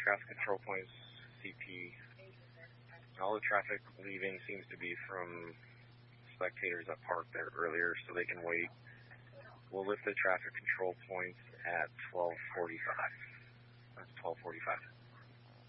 traffic control points, CP. All the traffic leaving seems to be from spectators that parked there earlier, so they can wait. We'll lift the traffic control points at 12:45. That's 12:45.